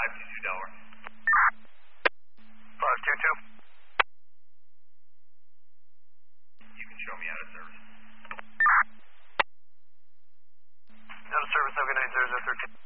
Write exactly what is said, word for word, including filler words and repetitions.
five two two Delaware. five two two. You can show me out of service. Out of service, F nine zero zero thirteen.